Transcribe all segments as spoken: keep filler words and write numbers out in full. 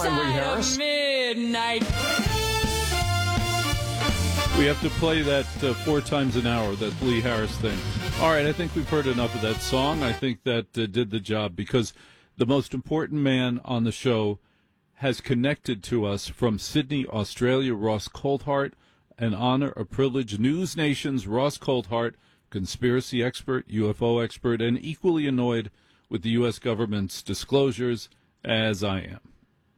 welcome Lee Harris. Midnight. We have to play that uh, four times an hour, that Lee Harris thing. All right, I think we've heard enough of that song. I think that uh, did the job, because the most important man on the show has connected to us from Sydney, Australia, Ross Coulthart. An honor, a privilege. News Nation's Ross Coulthart, conspiracy expert, U F O expert, and equally annoyed with the U S government's disclosures as I am.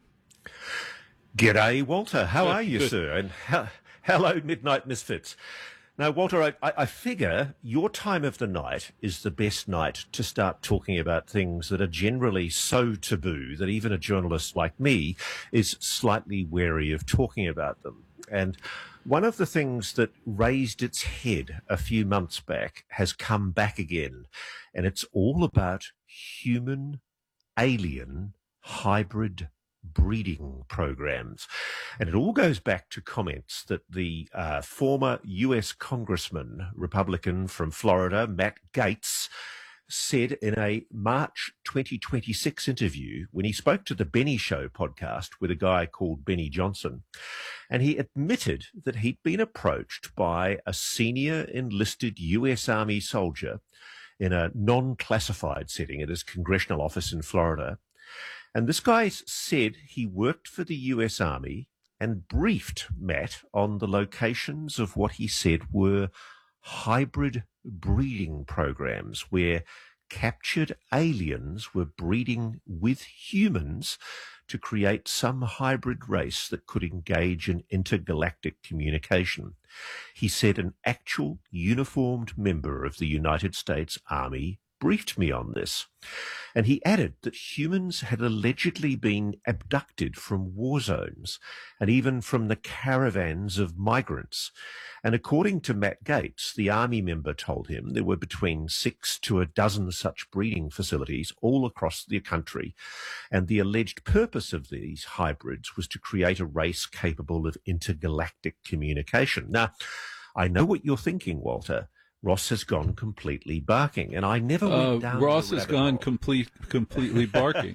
G'day, Walter. How Good, are you, good. sir? And ha- hello, Midnight Misfits. Now, Walter, I, I figure your time of the night is the best night to start talking about things that are generally so taboo that even a journalist like me is slightly wary of talking about them. And one of the things that raised its head a few months back has come back again, and it's all about human-alien hybrid breeding programs. And it all goes back to comments that the uh, former U S Congressman, Republican from Florida, Matt Gaetz, said in a March twenty twenty-six interview when he spoke to the Benny Show podcast with a guy called Benny Johnson. And he admitted that he'd been approached by a senior enlisted U S Army soldier in a non-classified setting at his congressional office in Florida. And this guy said he worked for the U S Army and briefed Matt on the locations of what he said were hybrid breeding programs where captured aliens were breeding with humans to create some hybrid race that could engage in intergalactic communication. He said an actual uniformed member of the United States Army briefed me on this. And he added that humans had allegedly been abducted from war zones and even from the caravans of migrants. And according to Matt Gaetz, the Army member told him there were between six to a dozen such breeding facilities all across the country. And the alleged purpose of these hybrids was to create a race capable of intergalactic communication. Now, I know what you're thinking, Walter. Ross has gone completely barking, and I never went Uh, down Ross the has rabbit gone hole. complete, completely barking.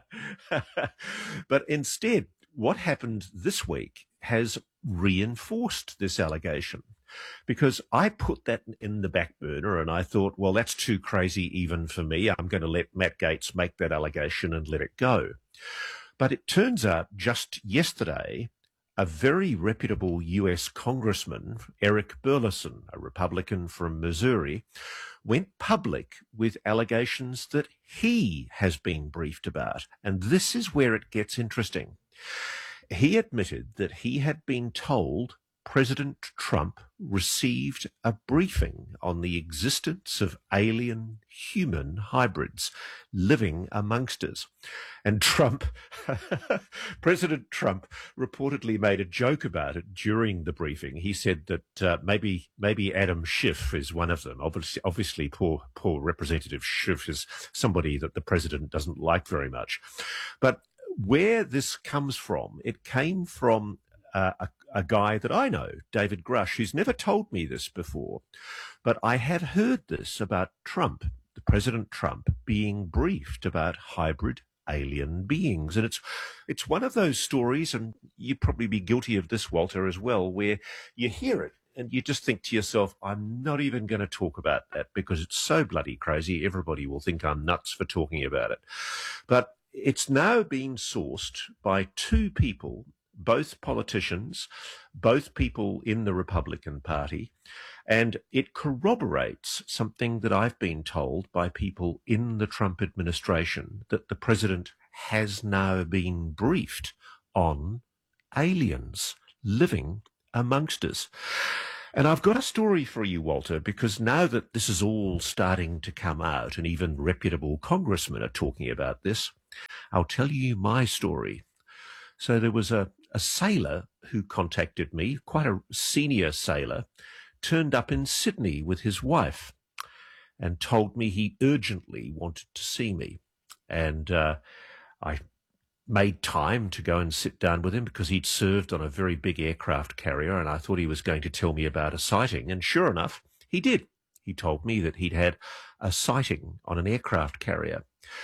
But instead, what happened this week has reinforced this allegation, because I put that in the back burner and I thought, well, that's too crazy even for me. I'm going to let Matt Gaetz make that allegation and let it go. But it turns out just yesterday, a very reputable U S Congressman, Eric Burleson, a Republican from Missouri, went public with allegations that he has been briefed about. And this is where it gets interesting. He admitted that he had been told President Trump received a briefing on the existence of alien human hybrids living amongst us. And Trump, President Trump reportedly made a joke about it during the briefing. He said that uh, maybe maybe Adam Schiff is one of them. Obviously, obviously poor, poor Representative Schiff is somebody that the president doesn't like very much. But where this comes from, it came from uh, a, a guy that I know, David Grush, who's never told me this before. But I have heard this about Trump, the President Trump, being briefed about hybrid alien beings. And it's it's one of those stories, and you'd probably be guilty of this, Walter, as well, where you hear it and you just think to yourself, I'm not even going to talk about that because it's so bloody crazy. Everybody will think I'm nuts for talking about it. But it's now been sourced by two people, both politicians, both people in the Republican Party, and it corroborates something that I've been told by people in the Trump administration, that the president has now been briefed on aliens living amongst us. And I've got a story for you, Walter, because now that this is all starting to come out and even reputable congressmen are talking about this, I'll tell you my story. So there was a, a sailor who contacted me, quite a senior sailor, turned up in Sydney with his wife and told me he urgently wanted to see me. And uh, I made time to go and sit down with him because he'd served on a very big aircraft carrier, and I thought he was going to tell me about a sighting. And sure enough, he did. He told me that he'd had a sighting on an aircraft carrier.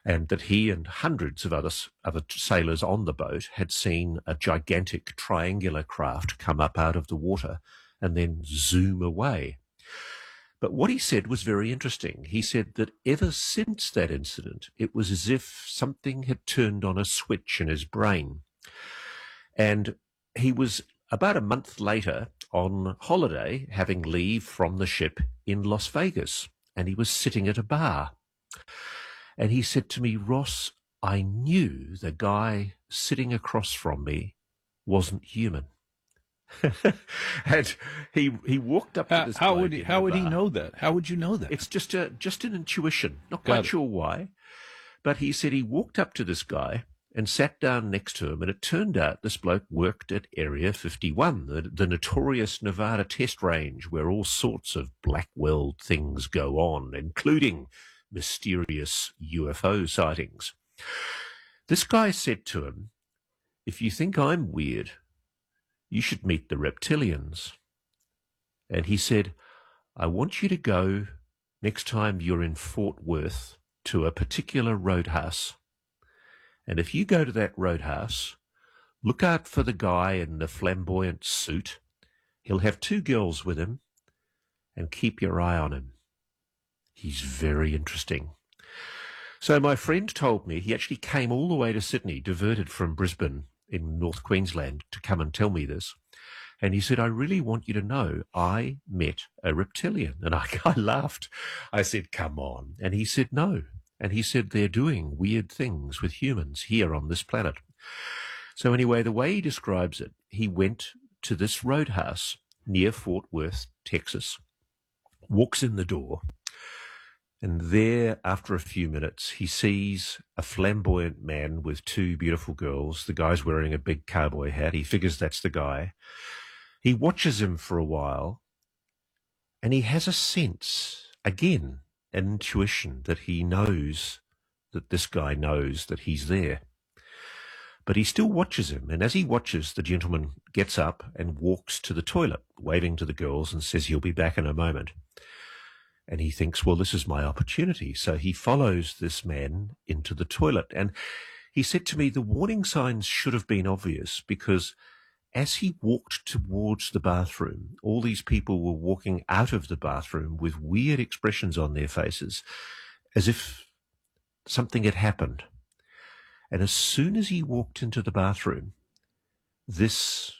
and that he and hundreds of other, other sailors on the boat had seen a gigantic triangular craft come up out of the water and then zoom away. But what he said was very interesting. He said that ever since that incident, it was as if something had turned on a switch in his brain. And he was about a month later on holiday, having leave from the ship in Las Vegas, and he was sitting at a bar. And he said to me, Ross, I knew the guy sitting across from me wasn't human. And he he walked up to How, this how bloke would he, in how the would he got. know that? How would you know that? It's just a just an intuition. Not Got quite it. sure why. But he said he walked up to this guy and sat down next to him, and it turned out this bloke worked at Area fifty-one, the, the notorious Nevada test range where all sorts of black world things go on, including mysterious U F O sightings. This guy said to him, if you think I'm weird, you should meet the reptilians. And he said, I want you to go next time you're in Fort Worth to a particular roadhouse. And if you go to that roadhouse, look out for the guy in the flamboyant suit. He'll have two girls with him, and keep your eye on him. He's very interesting. So my friend told me he actually came all the way to Sydney, diverted from Brisbane in North Queensland, to come and tell me this. And he said, I really want you to know I met a reptilian. And I, I laughed. I said, come on. And he said, no. And he said, they're doing weird things with humans here on this planet. So anyway, the way he describes it, he went to this roadhouse near Fort Worth, Texas, walks in the door, and there, after a few minutes, he sees a flamboyant man with two beautiful girls. The guy's wearing a big cowboy hat. He figures that's the guy. He watches him for a while, and he has a sense, again, an intuition that he knows that this guy knows that he's there. But he still watches him, and as he watches, the gentleman gets up and walks to the toilet, waving to the girls and says he'll be back in a moment. And he thinks, well, this is my opportunity. So he follows this man into the toilet. And he said to me, the warning signs should have been obvious, because as he walked towards the bathroom, all these people were walking out of the bathroom with weird expressions on their faces, as if something had happened. And as soon as he walked into the bathroom, this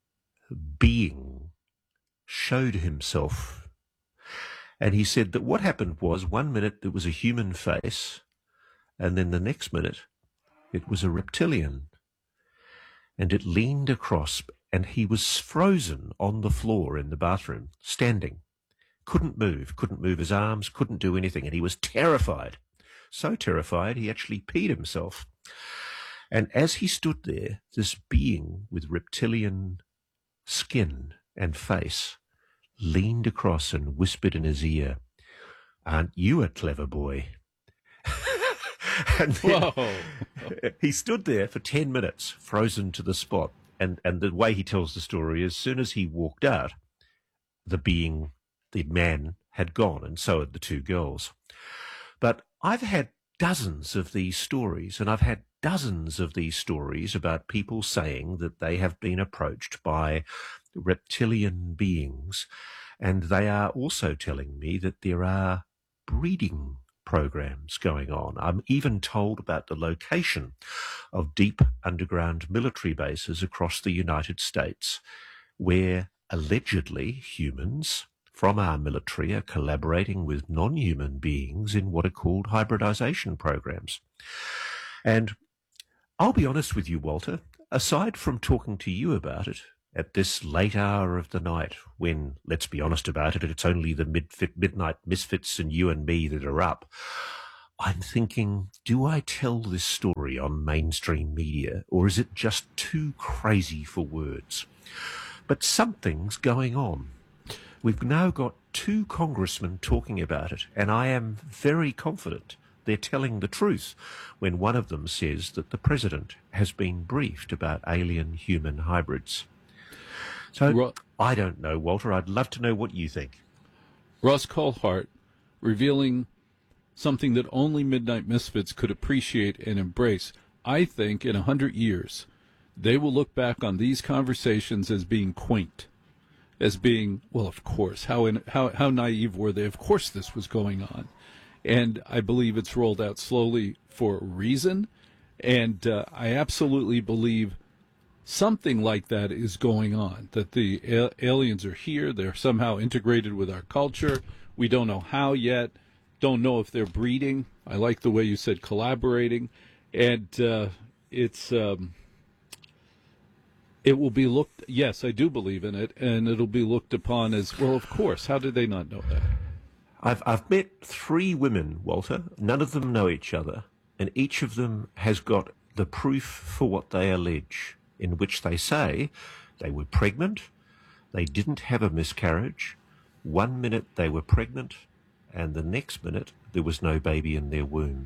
being showed himself. And he said that what happened was, one minute it was a human face, and then the next minute it was a reptilian. And it leaned across, and he was frozen on the floor in the bathroom, standing. Couldn't move, couldn't move his arms, couldn't do anything, and he was terrified. So terrified, he actually peed himself. And as he stood there, this being with reptilian skin and face leaned across and whispered in his ear, aren't you a clever boy? And then Whoa. he stood there for ten minutes, frozen to the spot. And, and the way he tells the story, as soon as he walked out, the being, the man, had gone, and so had the two girls. But I've had dozens of these stories, and I've had dozens of these stories about people saying that they have been approached by reptilian beings, and they are also telling me that there are breeding programs going on. I'm even told about the location of deep underground military bases across the United States where allegedly humans from our military are collaborating with non-human beings in what are called hybridization programs. And I'll be honest with you, Walter, aside from talking to you about it at this late hour of the night when, let's be honest about it, it's only the mid- midnight misfits and you and me that are up, I'm thinking, do I tell this story on mainstream media, or is it just too crazy for words? But something's going on. We've now got two congressmen talking about it, and I am very confident they're telling the truth when one of them says that the president has been briefed about alien-human hybrids. So, Ro- I don't know, Walter. I'd love to know what you think. Ross Coulthart revealing something that only Midnight Misfits could appreciate and embrace. I think in a hundred years, they will look back on these conversations as being quaint, as being, well, of course, how in, how how naive were they? Of course this was going on. And I believe it's rolled out slowly for a reason. And uh, I absolutely believe something like that is going on, that the a- aliens are here. They're somehow integrated with our culture. We don't know how yet. Don't know if they're breeding. I like the way you said collaborating. And uh, it's um, it will be looked, yes, I do believe in it, and it'll be looked upon as, well, of course. How did they not know that? I've, I've met three women, Walter. None of them know each other, and each of them has got the proof for what they allege, in which they say they were pregnant, they didn't have a miscarriage, one minute they were pregnant, and the next minute there was no baby in their womb.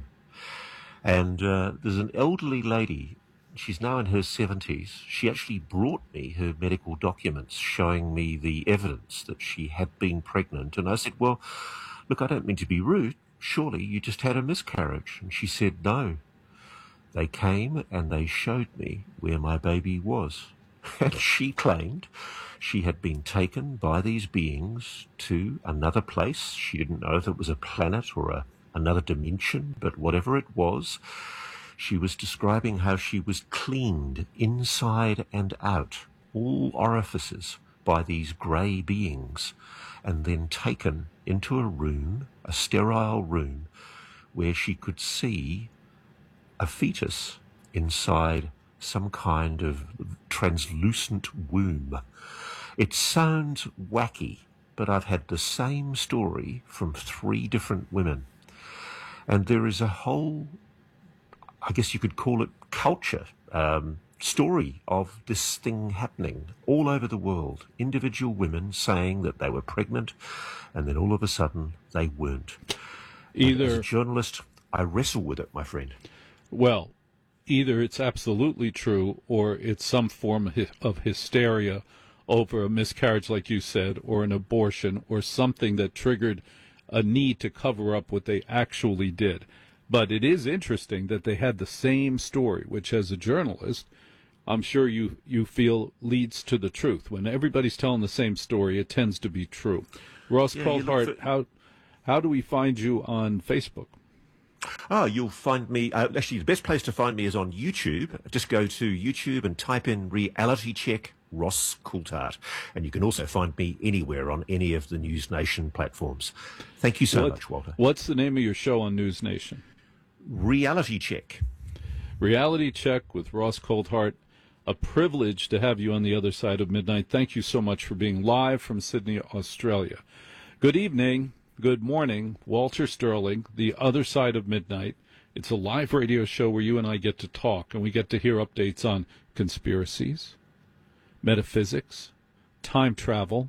And uh, there's an elderly lady, she's now in her seventies, she actually brought me her medical documents showing me the evidence that she had been pregnant, and I said, well, look, I don't mean to be rude, surely you just had a miscarriage. And she said, no. They came and they showed me where my baby was. And she claimed she had been taken by these beings to another place. She didn't know if it was a planet or a, another dimension, but whatever it was, she was describing how she was cleaned inside and out, all orifices, by these grey beings, and then taken into a room, a sterile room, where she could see a fetus inside some kind of translucent womb. It sounds wacky, but I've had the same story from three different women. And there is a whole, I guess you could call it culture, um, story of this thing happening all over the world. Individual women saying that they were pregnant, and then all of a sudden they weren't. Either, as a journalist, I wrestle with it, my friend. Well, either it's absolutely true, or it's some form of hysteria over a miscarriage, like you said, or an abortion, or something that triggered a need to cover up what they actually did. But it is interesting that they had the same story, which as a journalist, I'm sure you, you feel leads to the truth. When everybody's telling the same story, it tends to be true. Ross yeah, Coulthart, for... how how do we find you on Facebook? Oh, you'll find me, uh, actually the best place to find me is on YouTube. Just go to YouTube and type in Reality Check Ross Coulthart. And you can also find me anywhere on any of the News Nation platforms. Thank you so what, much, Walter. What's the name of your show on News Nation? Reality Check. Reality Check with Ross Coulthart. A privilege to have you on the other side of midnight. Thank you so much for being live from Sydney, Australia. Good evening. Good morning, Walter Sterling, The Other Side of Midnight. It's a live radio show where you and I get to talk, and we get to hear updates on conspiracies, metaphysics, time travel,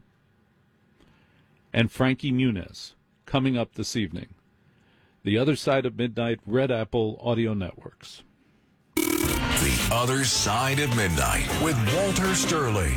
and Frankie Muniz coming up this evening. The Other Side of Midnight, Red Apple Audio Networks. The Other Side of Midnight with Walter Sterling.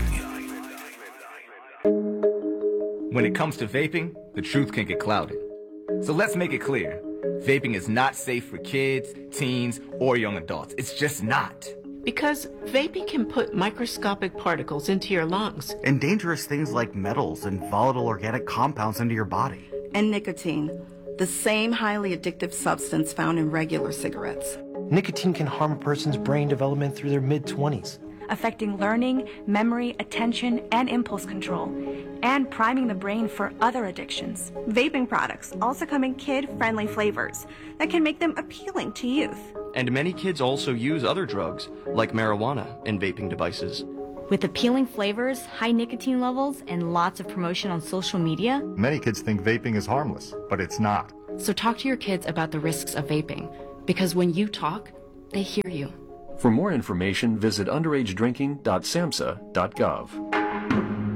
When it comes to vaping, the truth can get clouded. So let's make it clear. Vaping is not safe for kids, teens, or young adults. It's just not. Because vaping can put microscopic particles into your lungs. And dangerous things like metals and volatile organic compounds into your body. And nicotine, the same highly addictive substance found in regular cigarettes. Nicotine can harm a person's brain development through their mid-twenties. Affecting learning, memory, attention, and impulse control, and priming the brain for other addictions. Vaping products also come in kid-friendly flavors that can make them appealing to youth. And many kids also use other drugs, like marijuana, in vaping devices. With appealing flavors, high nicotine levels, and lots of promotion on social media, many kids think vaping is harmless, but it's not. So talk to your kids about the risks of vaping, because when you talk, they hear you. For more information, visit underage drinking dot samhsa dot gov.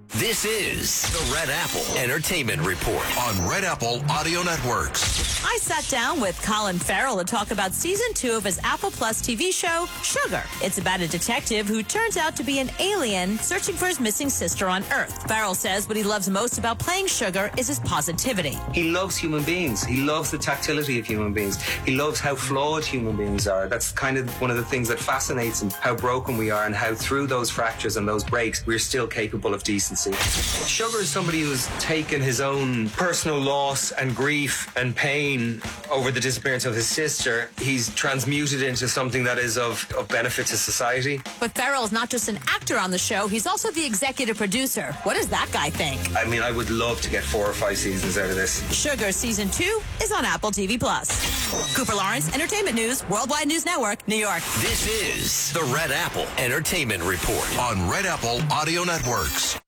This is the Red Apple Entertainment Report on Red Apple Audio Networks. I sat down with Colin Farrell to talk about season two of his Apple Plus T V show, Sugar. It's about a detective who turns out to be an alien searching for his missing sister on Earth. Farrell says what he loves most about playing Sugar is his positivity. He loves human beings. He loves the tactility of human beings. He loves how flawed human beings are. That's kind of one of the things that fascinates him, how broken we are and how through those fractures and those breaks, we're still capable of decency. Sugar is somebody who's taken his own personal loss and grief and pain over the disappearance of his sister. He's transmuted into something that is of, of benefit to society. But Farrell's not just an actor on the show, he's also the executive producer. What does that guy think? I mean, I would love to get four or five seasons out of this. Sugar Season two is on Apple T V Plus. Cooper Lawrence, Entertainment News, Worldwide News Network, New York. This is the Red Apple Entertainment Report on Red Apple Audio Networks.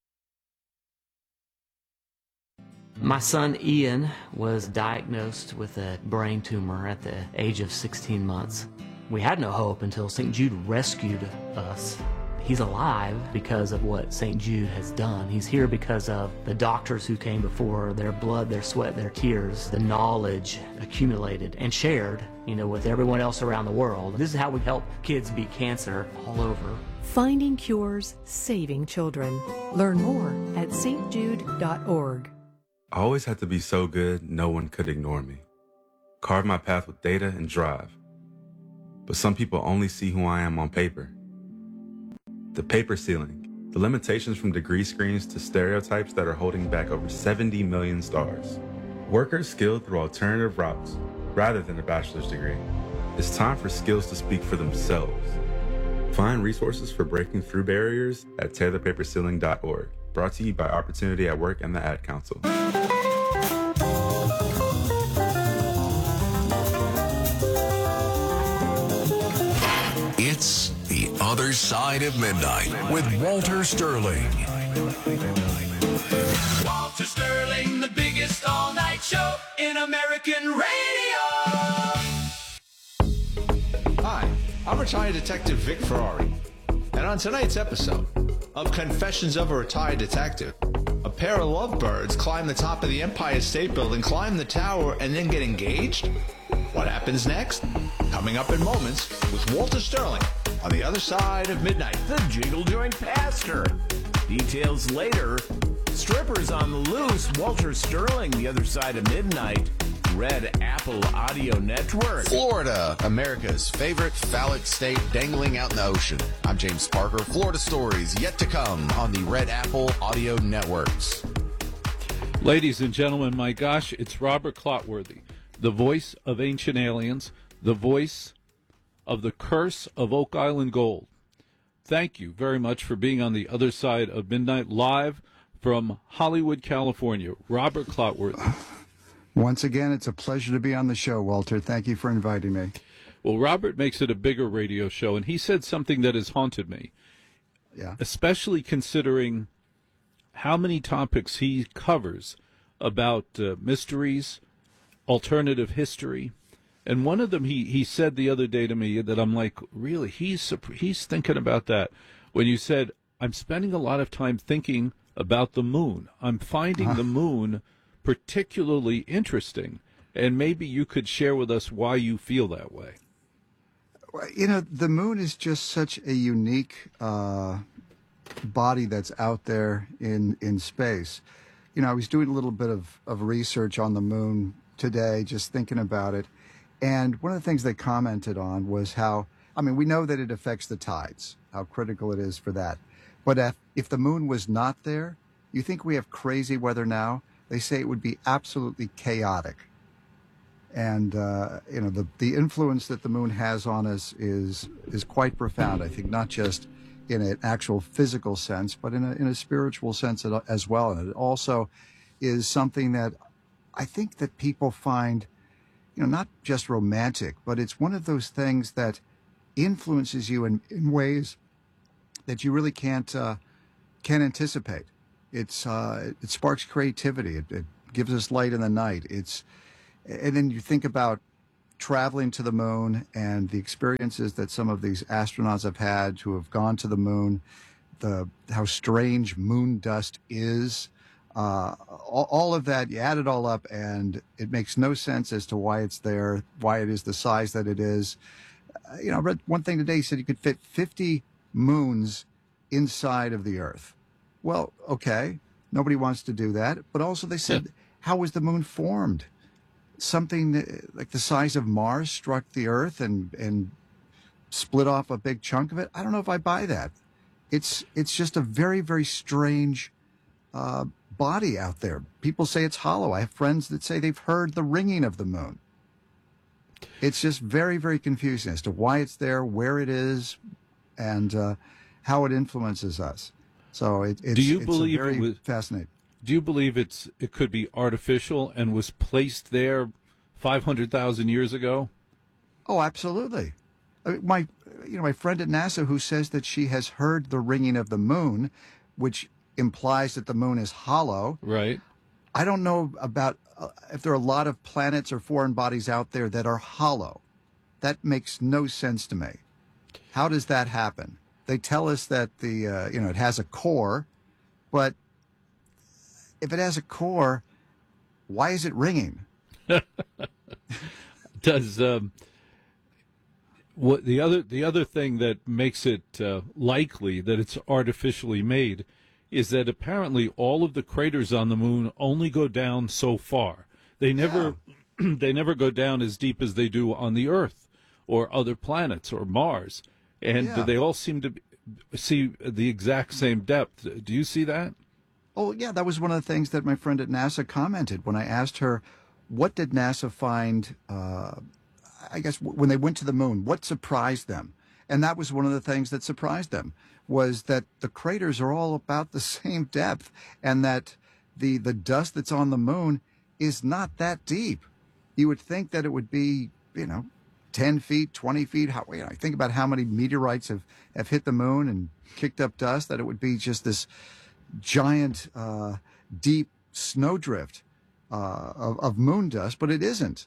My son Ian was diagnosed with a brain tumor at the age of sixteen months. We had no hope until Saint Jude rescued us. He's alive because of what Saint Jude has done. He's here because of the doctors who came before, their blood, their sweat, their tears, the knowledge accumulated and shared, you know, with everyone else around the world. This is how we help kids beat cancer all over. Finding cures, saving children. Learn more at s t jude dot org. I always had to be so good, no one could ignore me. Carve my path with data and drive. But some people only see who I am on paper. The paper ceiling, the limitations from degree screens to stereotypes that are holding back over seventy million stars. Workers skilled through alternative routes, rather than a bachelor's degree. It's time for skills to speak for themselves. Find resources for breaking through barriers at tear the paper ceiling dot org. Brought to you by Opportunity at Work and the Ad Council. It's The Other Side of Midnight with Walter Sterling. Walter Sterling, the biggest all-night show in American radio. Hi, I'm retired Detective Vic Ferrari. And on tonight's episode of Confessions of a Retired Detective, a pair of lovebirds climb the top of the Empire State Building, climb the tower, and then get engaged? What happens next? Coming up in moments with Walter Sterling on The Other Side of Midnight. The Jingle Joint Pastor. Details later. Strippers on the loose. Walter Sterling, The Other Side of Midnight. Red Apple Audio Network. Florida, America's favorite phallic state dangling out in the ocean. I'm James Parker. Florida stories yet to come on the Red Apple Audio Networks. Ladies and gentlemen, my gosh, it's Robert Clotworthy, the voice of Ancient Aliens, the voice of the Curse of Oak Island Gold. Thank you very much for being on The Other Side of Midnight, live from Hollywood, California. Robert Clotworthy. Once again, it's a pleasure to be on the show, Walter. Thank you for inviting me. Well, Robert makes it a bigger radio show, and he said something that has haunted me. Yeah. Especially considering how many topics he covers about uh, mysteries, alternative history. And one of them he, he said the other day to me that I'm like, really, he's he's thinking about that. When you said, I'm spending a lot of time thinking about the moon. I'm finding uh-huh. the moon particularly interesting, and maybe you could share with us why you feel that way. You know, the moon is just such a unique uh, body that's out there in, in space. You know, I was doing a little bit of, of research on the moon today, just thinking about it, and one of the things they commented on was how, I mean, we know that it affects the tides, how critical it is for that. But if, if the moon was not there, you think we have crazy weather now? They say it would be absolutely chaotic. And, uh, you know, the, the influence that the moon has on us is is quite profound, I think, not just in an actual physical sense, but in a, in a spiritual sense as well. And it also is something that I think that people find, you know, not just romantic, but it's one of those things that influences you in, in ways that you really can't, uh, can't anticipate. It's uh, it sparks creativity. It, it gives us light in the night. It's, and then you think about traveling to the moon and the experiences that some of these astronauts have had who have gone to the moon. the how strange moon dust is. Uh, all, all of that, you add it all up, and it makes no sense as to why it's there, why it is the size that it is. Uh, you know, I read one thing today, said you could fit fifty moons inside of the Earth. Well, okay, nobody wants to do that. But also they said, yeah. How was the moon formed? Something like the size of Mars struck the Earth and, and split off a big chunk of it. I don't know if I buy that. It's, it's just a very, very strange uh, body out there. People say it's hollow. I have friends that say they've heard the ringing of the moon. It's just very, very confusing as to why it's there, where it is, and uh, how it influences us. So it, it's, do you it's believe very it was, fascinating. Do you believe it's it could be artificial and was placed there five hundred thousand years ago? Oh, absolutely. I mean, my, you know, my friend at NASA who says that she has heard the ringing of the moon, which implies that the moon is hollow. Right. I don't know about uh, if there are a lot of planets or foreign bodies out there that are hollow. That makes no sense to me. How does that happen? They tell us that the uh, you know it has a core, but if it has a core, why is it ringing? Does um, what the other the other thing that makes it uh, likely that it's artificially made is that apparently all of the craters on the moon only go down so far. They never yeah. they never go down as deep as they do on the Earth or other planets or Mars, and yeah. they all seem to be, see the exact same depth. Do you see that? Oh, yeah, that was one of the things that my friend at NASA commented when I asked her, what did NASA find, uh, I guess, when they went to the moon, what surprised them? And that was one of the things that surprised them, was that the craters are all about the same depth, and that the, the dust that's on the moon is not that deep. You would think that it would be, you know, ten feet, twenty feet. How, you know, I think about how many meteorites have, have hit the moon and kicked up dust, that it would be just this giant, uh, deep snowdrift uh, of, of moon dust, but it isn't.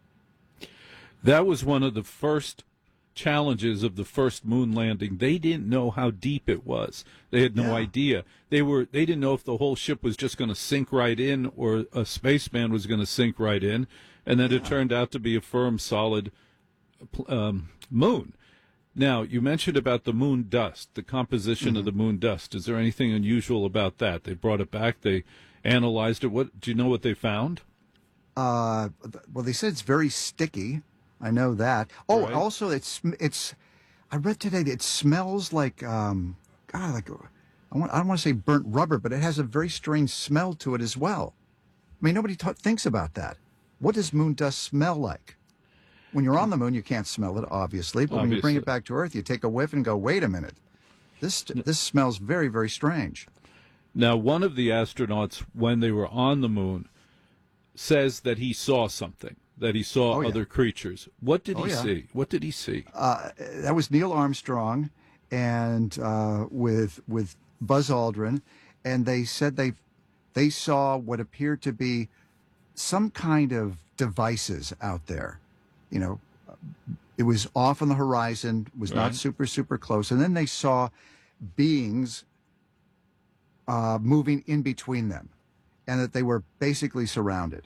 That was one of the first challenges of the first moon landing. They didn't know how deep it was. They had no Yeah. idea. They were. They didn't know if the whole ship was just going to sink right in, or a spaceman was going to sink right in, and then it turned out to be a firm, solid um, moon. Now, you mentioned about the moon dust, the composition Mm-hmm. of the moon dust. Is there anything unusual about that? They brought it back. They analyzed it. What do you know what they found? Uh, well, they said it's very sticky. I know that. Oh, Right. also, it's it's. I read today that it smells like um, God, like I want. I don't want to say burnt rubber, but it has a very strange smell to it as well. I mean, nobody ta- thinks about that. What does moon dust smell like? When you're on the moon, you can't smell it, obviously. But when you bring Obviously. it back to Earth, you take a whiff and go, "Wait a minute, this this smells very, very strange." Now, one of the astronauts, when they were on the moon, says that he saw something, that he saw Oh, yeah. other creatures. What did Oh, he yeah. see? What did he see? Uh, that was Neil Armstrong, and uh, with with Buzz Aldrin, and they said they they saw what appeared to be some kind of devices out there. You know, it was off on the horizon, was not Right. super super close, and then they saw beings uh, moving in between them, and that they were basically surrounded.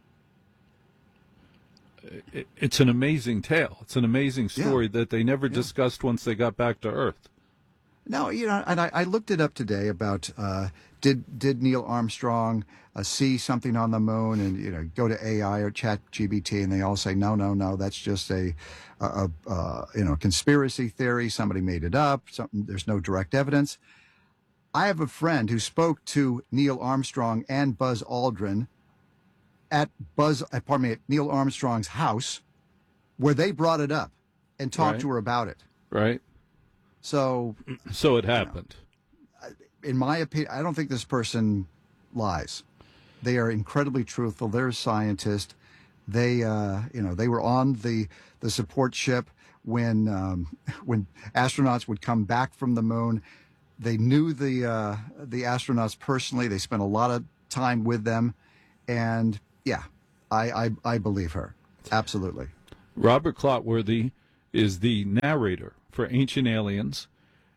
It- It's an amazing tale. It's an amazing story that they never discussed once they got back to Earth. No, you know, and I, I looked it up today about uh, did did Neil Armstrong uh, see something on the moon, and you know, go to A I or Chat G P T, and they all say no, no, no, that's just a, a, a uh, you know conspiracy theory. Somebody made it up. Something. There's no direct evidence. I have a friend who spoke to Neil Armstrong and Buzz Aldrin at Buzz, uh, pardon me, at Neil Armstrong's house, where they brought it up and talked Right. to her about it. Right. So, so it happened. In my opinion, I don't think this person lies. They are incredibly truthful. They're a scientist. They, uh, you know, they were on the the support ship when um, when astronauts would come back from the moon. They knew the uh, the astronauts personally. They spent a lot of time with them, and yeah, I I, I believe her absolutely. Robert Clotworthy is the narrator for Ancient Aliens,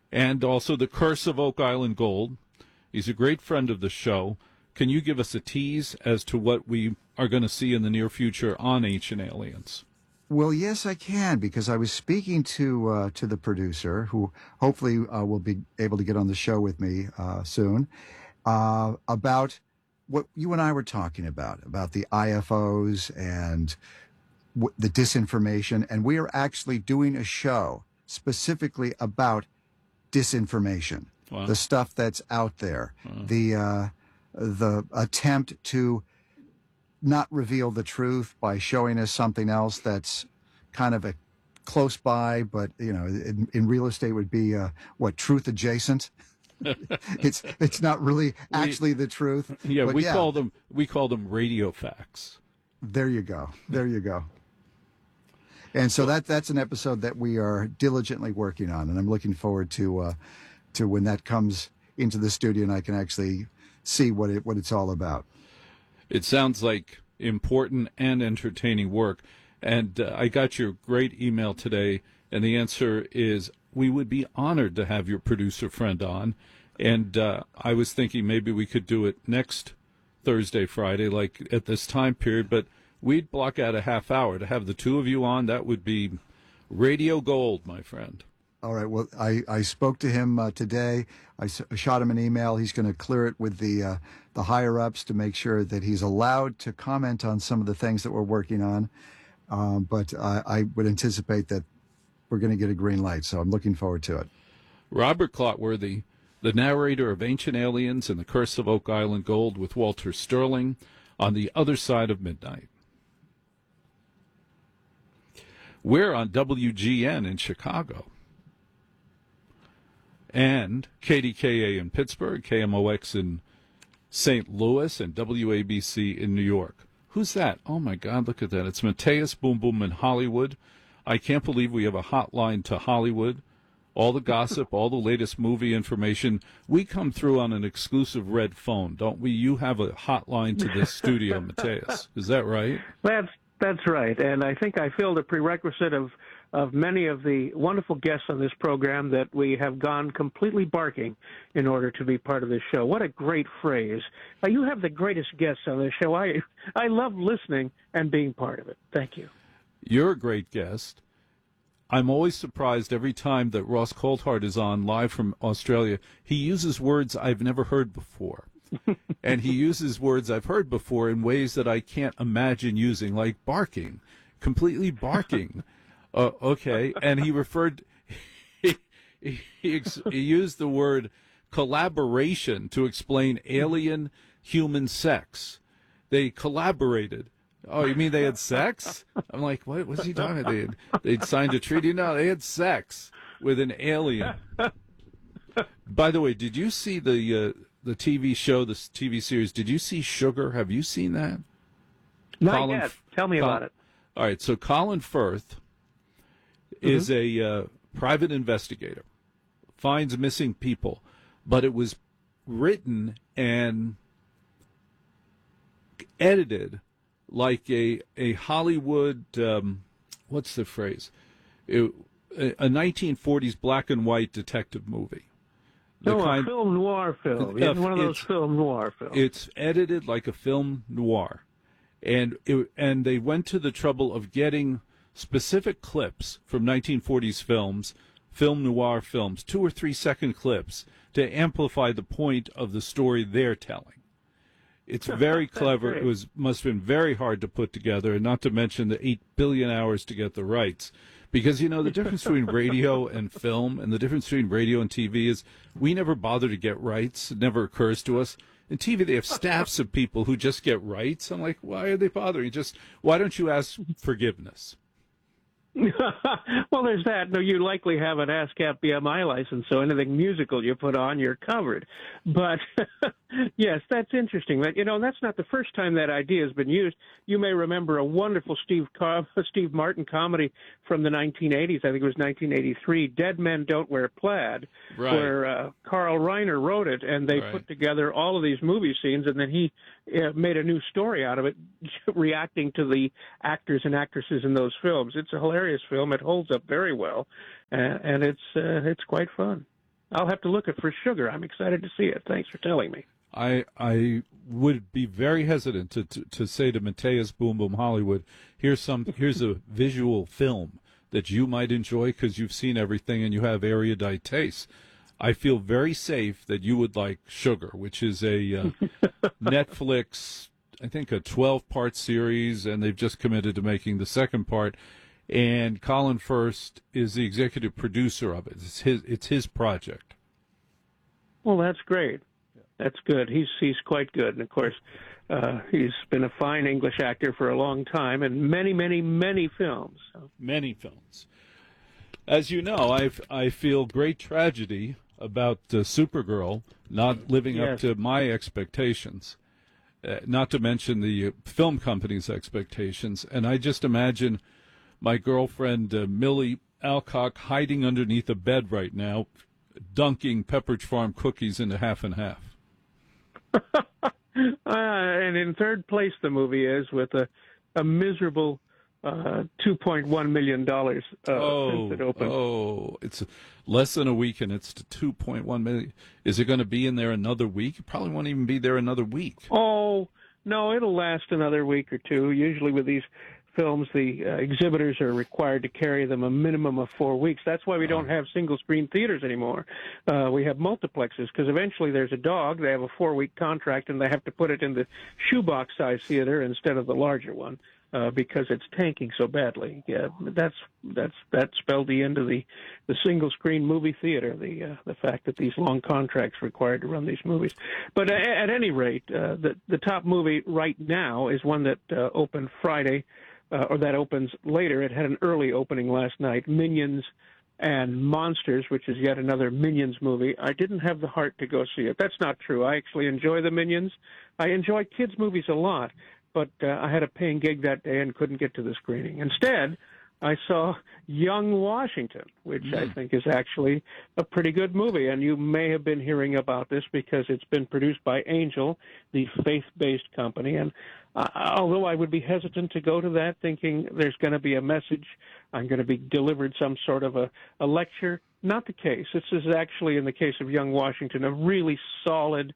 and also The Curse of Oak Island Gold. He's a great friend of the show. Can you give us a tease as to what we are going to see in the near future on Ancient Aliens? Well, yes, I can, because I was speaking to uh, to the producer, who hopefully uh, will be able to get on the show with me uh, soon, uh, about what you and I were talking about, about the I F Os and w- the disinformation. And we are actually doing a show specifically about disinformation, Wow. the stuff that's out there, Wow. the uh, the attempt to not reveal the truth by showing us something else that's kind of a close by, but you know, in, in real estate would be uh, what, truth adjacent. it's it's not really actually the truth. Yeah, but we call them we call them radio facts. There you go. There you go. And so that that's an episode that we are diligently working on, and I'm looking forward to uh, to when that comes into the studio and I can actually see what it what it's all about. It sounds like important and entertaining work. And uh, I got your great email today, and the answer is we would be honored to have your producer friend on. And uh, I was thinking maybe we could do it next Thursday, Friday, like at this time period, but we'd block out a half hour to have the two of you on. That would be radio gold, my friend. All right. Well, I, I spoke to him uh, today. I s- shot him an email. He's going to clear it with the uh, the higher ups to make sure that he's allowed to comment on some of the things that we're working on. Um, but I, I would anticipate that we're going to get a green light. So I'm looking forward to it. Robert Clotworthy, the narrator of Ancient Aliens and The Curse of Oak Island Gold with Walter Sterling on The Other Side of Midnight. We're on W G N in Chicago. And K D K A in Pittsburgh, K M O X in Saint Louis, and W A B C in New York. Who's that? Oh, my God, look at that. It's Mateus Boom Boom in Hollywood. I can't believe we have a hotline to Hollywood. All the gossip, all the latest movie information. We come through on an exclusive red phone, don't we? You have a hotline to this studio, Mateus. Is that right? That's that's right, and I think I feel the prerequisite of of many of the wonderful guests on this program that we have gone completely barking in order to be part of this show. What a great phrase. Uh, you have the greatest guests on this show. I I love listening and being part of it. Thank you. You're a great guest. I'm always surprised every time that Ross Coulthard is on live from Australia. He uses words I've never heard before. And he uses words I've heard before in ways that I can't imagine using, like barking, completely barking. Uh, okay, and he referred, he, he, he, he used the word collaboration to explain alien human sex. They collaborated. Oh, you mean they had sex? I'm like, what was he talking about? They had, they'd signed a treaty? No, they had sex with an alien. By the way, did you see the uh, the T V show, the T V series? Did you see Sugar? Have you seen that? Not Colin, yet. Tell me Colin, about it. All right, so Colin Firth is a uh, private investigator, finds missing people, but it was written and edited like a a Hollywood, um, what's the phrase? It, a, a nineteen forties black and white detective movie. The No, kind, a film noir film. Uh, It's one of those it's- film noir films. It's edited like a film noir, and it, and they went to the trouble of getting specific clips from nineteen forties films, film noir films, two or three second clips to amplify the point of the story they're telling. It's very clever. It was must have been very hard to put together, and not to mention the eight billion hours to get the rights. Because, you know, the difference between radio and film and the difference between radio and T V is we never bother to get rights. It never occurs to us. In T V, they have staffs of people who just get rights. I'm like, why are they bothering? Just why don't you ask forgiveness? Well, there's that. No, you likely have an ASCAP B M I license, so anything musical you put on, you're covered. But yes, that's interesting. But you know, that's not the first time that idea has been used. You may remember a wonderful Steve Co- Steve Martin comedy from the nineteen eighties. I think it was nineteen eighty-three. Dead Men Don't Wear Plaid, Right. where uh, Carl Reiner wrote it, and they Right. put together all of these movie scenes, and then he uh, made a new story out of it, reacting to the actors and actresses in those films. It's a hilarious film. It holds up very well, uh, and it's uh, it's quite fun. I'll have to look at for Sugar. I'm excited to see it. Thanks for telling me. I I would be very hesitant to, to, to say to Mateus Boom Boom Hollywood, here's some here's a visual film that you might enjoy because you've seen everything and you have erudite tastes. I feel very safe that you would like Sugar, which is a uh, Netflix, I think, a twelve-part series, and they've just committed to making the second part. And Colin Firth is the executive producer of it. It's his it's his project. Well, that's great. That's good. He's he's quite good, and of course, uh, he's been a fine English actor for a long time, and many, many, many films. So. Many films. As you know, I I feel great tragedy about uh, Supergirl not living Yes. up to my expectations. Uh, not to mention the uh, film company's expectations, and I just imagine my girlfriend uh, Millie Alcock hiding underneath a bed right now, dunking Pepperidge Farm cookies into half and half. Uh, and in third place, the movie is with a, a miserable uh, two point one million dollars uh, oh, since it opened. oh, it's less than a week, and it's to two point one million. Is it going to be in there another week? It probably won't even be there another week. Oh, no, it'll last another week or two. Usually with these films, the uh, exhibitors are required to carry them a minimum of four weeks. That's why we don't have single-screen theaters anymore. Uh, we have multiplexes, because eventually there's a dog. They have a four-week contract, and they have to put it in the shoebox-size theater instead of the larger one uh, because it's tanking so badly. Yeah, that's that's that spelled the end of the, the single-screen movie theater, the uh, the fact that these long contracts required to run these movies. But at, at any rate, uh, the, the top movie right now is one that uh, opened Friday, Uh, or that opens later. It had an early opening last night, Minions and Monsters, which is yet another Minions movie. I didn't have the heart to go see it. That's not true. I actually enjoy the Minions. I enjoy kids' movies a lot, but uh, I had a paying gig that day and couldn't get to the screening. Instead, I saw Young Washington, which mm. I think is actually a pretty good movie. And you may have been hearing about this because it's been produced by Angel, the faith-based company. And uh, although I would be hesitant to go to that thinking there's going to be a message, I'm going to be delivered some sort of a, a lecture, not the case. This is actually, in the case of Young Washington, a really solid,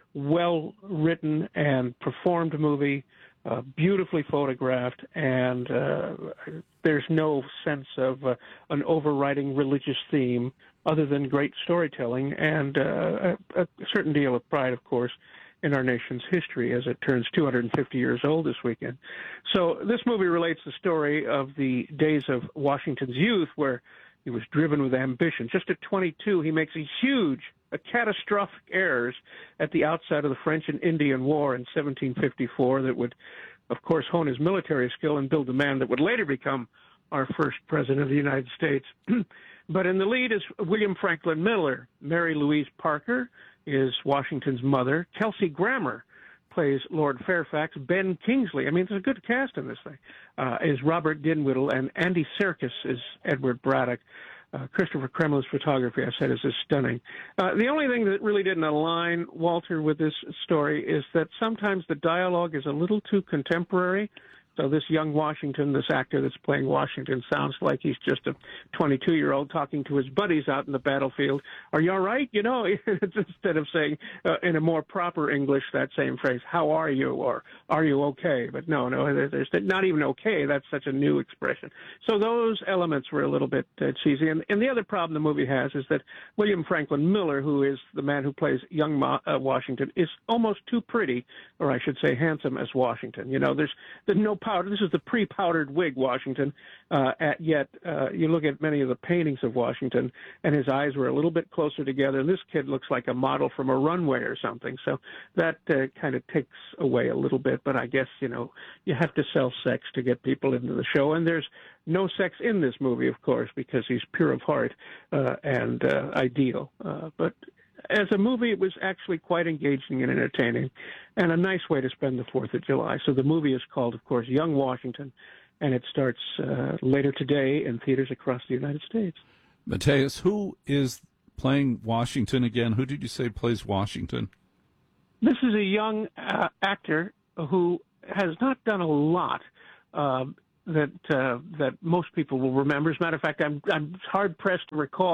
well-written and performed movie. Uh, beautifully photographed, and uh, there's no sense of uh, an overriding religious theme other than great storytelling and uh, a, a certain deal of pride, of course, in our nation's history as it turns two hundred fifty years old this weekend. So this movie relates the story of the days of Washington's youth, where he was driven with ambition. Just at twenty-two, he makes a huge, a catastrophic errors at the outset of the French and Indian War in seventeen fifty-four that would, of course, hone his military skill and build the man that would later become our first president of the United States. But in the lead is William Franklin Miller. Mary Louise Parker is Washington's mother. Kelsey Grammer plays Lord Fairfax. Ben Kingsley, I mean, there's a good cast in this thing, uh, is Robert Dinwiddie, and Andy Serkis is Edward Braddock. Uh, Christopher Kremlin's photography, I said, is just stunning. Uh, the only thing that really didn't align, Walter, with this story is that sometimes the dialogue is a little too contemporary. So this young Washington, this actor that's playing Washington, sounds like he's just a twenty-two-year-old talking to his buddies out in the battlefield. Are you all right? You know, instead of saying uh, in a more proper English that same phrase, how are you, or are you okay? But no, no, there's not even okay. That's such a new expression. So those elements were a little bit uh, cheesy. And, and the other problem the movie has is that William Franklin Miller, who is the man who plays young Mo- uh, Washington, is almost too pretty, or I should say handsome, as Washington. You know, there's, there's no powder. This is the pre-powdered wig Washington, uh, at, yet uh, you look at many of the paintings of Washington, and his eyes were a little bit closer together. This kid looks like a model from a runway or something, so that uh, kind of takes away a little bit. But I guess, you know, you have to sell sex to get people into the show, and there's no sex in this movie, of course, because he's pure of heart uh, and uh, ideal. Uh, but as a movie, it was actually quite engaging and entertaining and a nice way to spend the fourth of July. So the movie is called, of course, Young Washington, and it starts uh, later today in theaters across the United States. Mateus, who is playing Washington again? Who did you say plays Washington? This is a young uh, actor who has not done a lot uh, that uh, that most people will remember. As a matter of fact, I'm, I'm hard-pressed to recall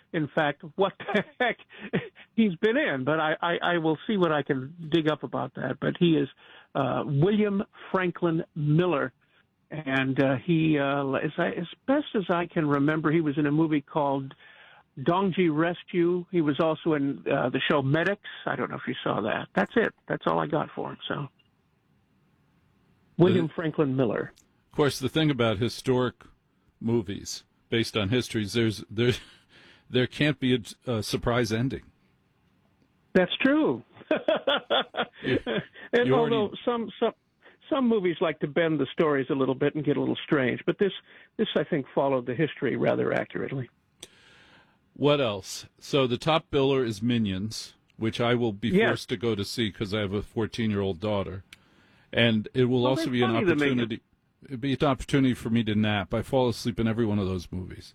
in fact, what the heck he's been in. But I, I, I will see what I can dig up about that. But he is uh, William Franklin Miller. And uh, he, uh, as, I, as best as I can remember, he was in a movie called Dongji Rescue. He was also in uh, the show Medics. I don't know if you saw that. That's it. That's all I got for him. So, William the, Franklin Miller. Of course, the thing about historic movies based on histories, there's there, there can't be a, a surprise ending. That's true. You, and you although already... some some. Some movies like to bend the stories a little bit and get a little strange, but this, this I think, followed the history rather accurately. What else? So the top biller is Minions, which I will be yes. forced to go to see because I have a fourteen-year-old daughter, and it will well, also be an opportunity. It'd be an opportunity for me to nap. I fall asleep in every one of those movies.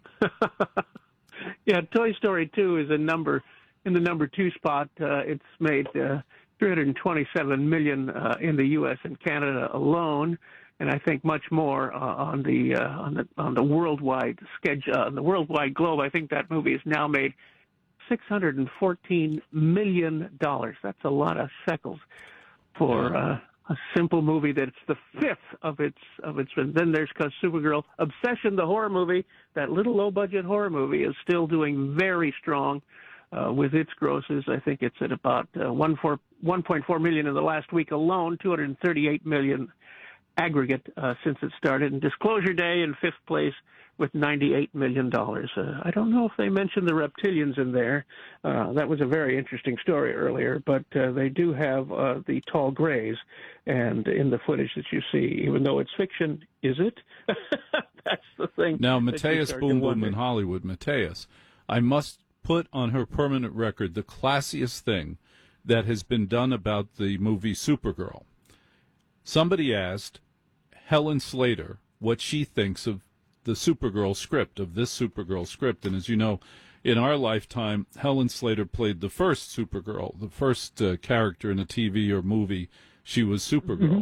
Yeah, Toy Story two is a number in the number two spot. Uh, it's made. Uh, three hundred twenty-seven million dollars uh, in the U S and Canada alone, and I think much more uh, on the uh, on the on the worldwide schedule, uh, on the worldwide globe. I think that movie has now made six hundred fourteen million dollars. That's a lot of shekels for uh, a simple movie that's the fifth of its of its. And then there's Supergirl, Obsession, the horror movie. That little low budget horror movie is still doing very strong. Uh, with its grosses, I think it's at about uh, one point four million in the last week alone, two hundred thirty-eight million aggregate uh, since it started. And Disclosure Day in fifth place with ninety-eight million dollars. Uh, I don't know if they mentioned the reptilians in there. Uh, that was a very interesting story earlier, but uh, they do have uh, the tall grays and in the footage that you see, even though it's fiction, is it? That's the thing. Now, Mateus Boom Boom in Hollywood, Mateus, I must put on her permanent record the classiest thing that has been done about the movie Supergirl. Somebody asked Helen Slater what she thinks of the Supergirl script, of this Supergirl script. And as you know, in our lifetime, Helen Slater played the first Supergirl, the first uh, character in a T V or movie. She was Supergirl. Mm-hmm.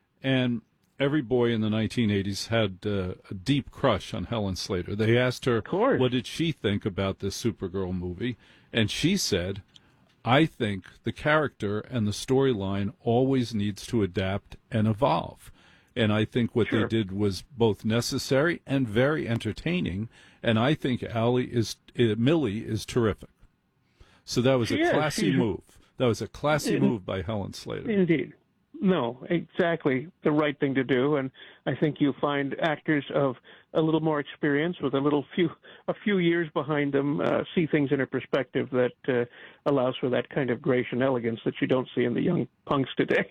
And every boy in the nineteen eighties had uh, a deep crush on Helen Slater. They asked her, what did she think about this Supergirl movie? And she said, I think the character and the storyline always needs to adapt and evolve. And I think what sure. they did was both necessary and very entertaining. And I think Allie is, uh, Millie is terrific. So that was she a is. classy She's... move. That was a classy In... move by Helen Slater. Indeed. No, exactly the right thing to do, and I think you find actors of a little more experience, with a little few a few years behind them, uh, see things in a perspective that uh, allows for that kind of grace and elegance that you don't see in the young punks today.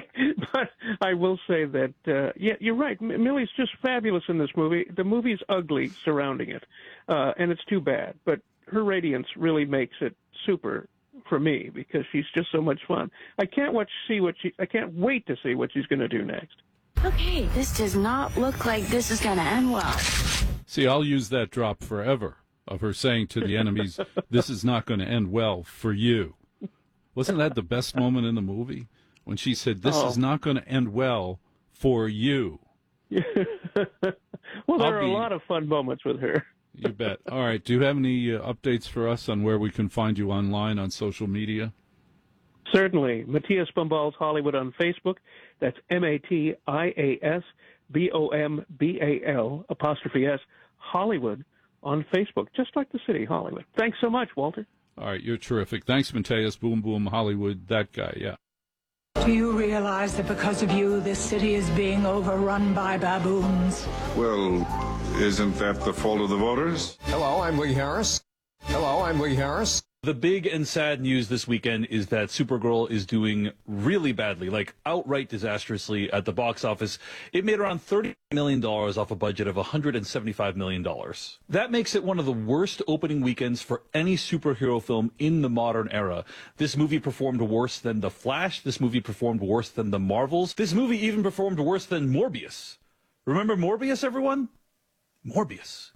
But I will say that, uh, yeah, you're right. M- Millie's just fabulous in this movie. The movie's ugly surrounding it, uh, and it's too bad. But her radiance really makes it super for me, because she's just so much fun. I can't watch see what she. I can't wait to see what she's going to do next. Okay, this does not look like this is going to end well. See, I'll use that drop forever of her saying to the enemies, "This is not going to end well for you." Wasn't that the best moment in the movie when she said, "This oh. is not going to end well for you"? Well, there I'll are be... a lot of fun moments with her. You bet. All right. Do you have any uh, updates for us on where we can find you online on social media? Certainly. Matias Bombals Hollywood on Facebook. That's M A T I A S B O M B A L apostrophe S Hollywood on Facebook, just like the city, Hollywood. Thanks so much, Walter. All right. You're terrific. Thanks, Mateus Boom Boom Hollywood. That guy, yeah. Do you realize that because of you, this city is being overrun by baboons? Well, isn't that the fault of the voters? Hello, I'm Lee Harris. Hello, I'm Lee Harris. The big and sad news this weekend is that Supergirl is doing really badly, like outright disastrously at the box office. It made around thirty million dollars off a budget of one hundred seventy-five million dollars. That makes it one of the worst opening weekends for any superhero film in the modern era. This movie performed worse than The Flash. This movie performed worse than The Marvels. This movie even performed worse than Morbius. Remember Morbius, everyone? Morbius.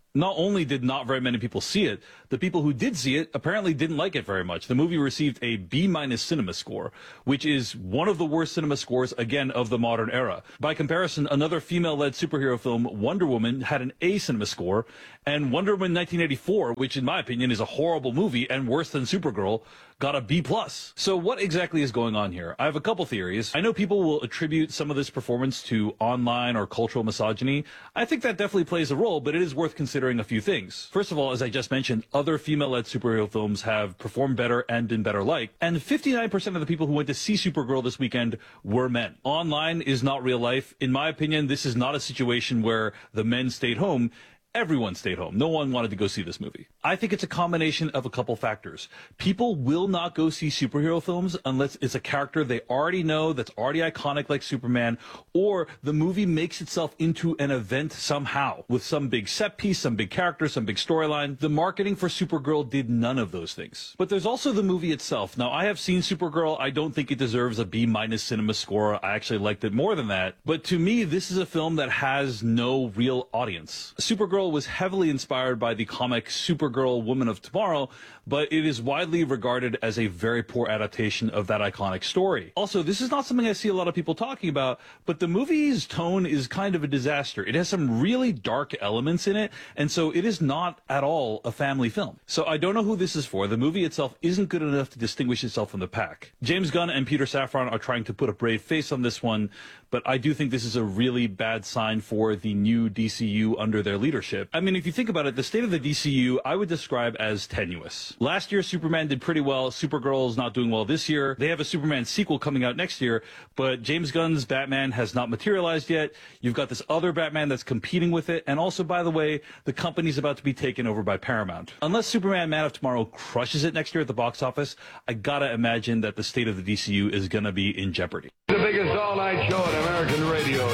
Not only did not very many people see it, the people who did see it apparently didn't like it very much. The movie received a B-minus cinema score, which is one of the worst cinema scores, again, of the modern era. By comparison, another female-led superhero film, Wonder Woman, had an A cinema score, and Wonder Woman nineteen eighty-four, which in my opinion is a horrible movie and worse than Supergirl, got a B plus. So what exactly is going on here? I have a couple theories. I know people will attribute some of this performance to online or cultural misogyny. I think that definitely plays a role, but it is worth considering a few things. First of all, as I just mentioned, other female-led superhero films have performed better and been better liked, and fifty-nine percent of the people who went to see Supergirl this weekend were men. Online is not real life. In my opinion, this is not a situation where the men stayed home. Everyone stayed home. No one wanted to go see this movie. I think it's a combination of a couple factors. People will not go see superhero films unless it's a character they already know that's already iconic like Superman, or the movie makes itself into an event somehow with some big set piece, some big character, some big storyline. The marketing for Supergirl did none of those things. But there's also the movie itself. Now, I have seen Supergirl. I don't think it deserves a B-minus cinema score. I actually liked it more than that. But to me, this is a film that has no real audience. Supergirl was heavily inspired by the comic Supergirl Woman of Tomorrow, but it is widely regarded as a very poor adaptation of that iconic story. Also, this is not something I see a lot of people talking about, but the movie's tone is kind of a disaster. It has some really dark elements in it, and so it is not at all a family film. So I don't know who this is for. The movie itself isn't good enough to distinguish itself from the pack. James Gunn and Peter Safran are trying to put a brave face on this one, but I do think this is a really bad sign for the new D C U under their leadership. I mean, if you think about it, the state of the D C U, I would describe as tenuous. Last year, Superman did pretty well. Supergirl is not doing well this year. They have a Superman sequel coming out next year, but James Gunn's Batman has not materialized yet. You've got this other Batman that's competing with it. And also, by the way, the company's about to be taken over by Paramount. Unless Superman Man of Tomorrow crushes it next year at the box office, I gotta imagine that the state of the D C U is gonna be in jeopardy. The biggest all-night show in American radio.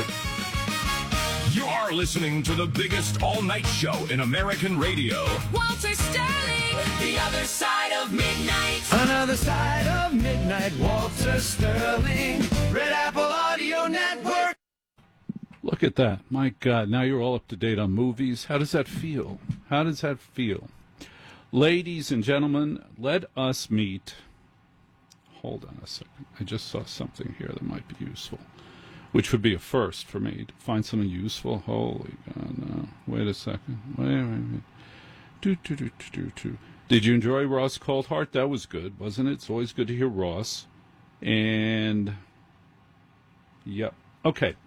You're listening to the biggest all-night show in American radio. Walter Sterling, the other side of midnight. Another side of midnight, Walter Sterling, Red Apple Audio Network. Look at that. My God, now you're all up to date on movies. How does that feel? How does that feel? Ladies and gentlemen, let us meet. Hold on a second. I just saw something here that might be useful, which would be a first for me to find something useful. Holy God, no. Wait a second. Wait, wait, wait. Do, do, do, do, do, do. Did you enjoy Ross Coulthart? That was good, wasn't it? It's always good to hear Ross. And, yep. Okay.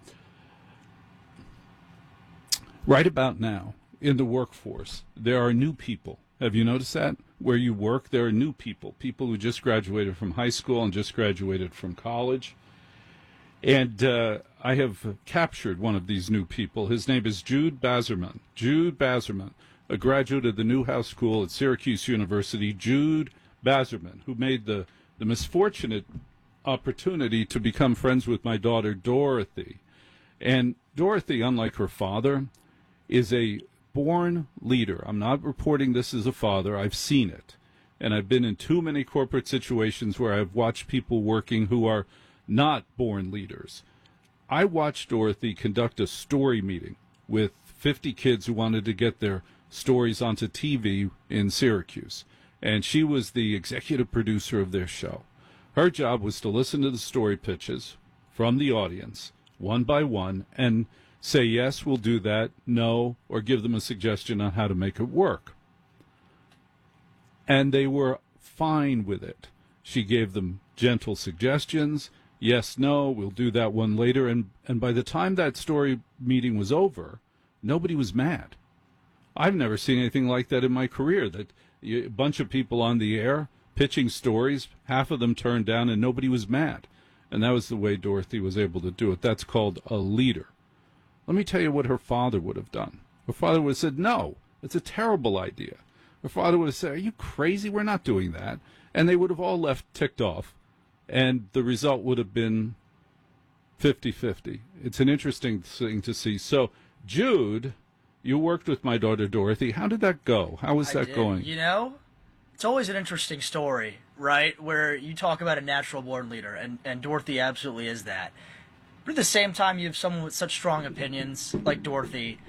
Right about now, in the workforce, there are new people. Have you noticed that? Where you work, there are new people, people who just graduated from high school and just graduated from college. And uh, I have captured one of these new people. His name is Jude Bazerman. Jude Bazerman, a graduate of the Newhouse School at Syracuse University. Jude Bazerman, who made the, the misfortunate opportunity to become friends with my daughter, Dorothy. And Dorothy, unlike her father, is a born leader. I'm not reporting this as a father. I've seen it. And I've been in too many corporate situations where I've watched people working who are not born leaders. I watched Dorothy conduct a story meeting with fifty kids who wanted to get their stories onto T V in Syracuse. And she was the executive producer of their show. Her job was to listen to the story pitches from the audience, one by one, and say, yes, we'll do that, no, or give them a suggestion on how to make it work. And they were fine with it. She gave them gentle suggestions. Yes, no, we'll do that one later. And, and by the time that story meeting was over, nobody was mad. I've never seen anything like that in my career, that a bunch of people on the air pitching stories, half of them turned down, and nobody was mad. And that was the way Dorothy was able to do it. That's called a leader. Let me tell you what her father would have done. Her father would have said, no, it's a terrible idea. Her father would have said, are you crazy? We're not doing that. And they would have all left ticked off. And the result would have been fifty-fifty. It's an interesting thing to see. So, Jude, you worked with my daughter Dorothy. How did that go? How was I that did. going? You know, it's always an interesting story, right? Where you talk about a natural born leader, and, and Dorothy absolutely is that. But at the same time, you have someone with such strong opinions like Dorothy.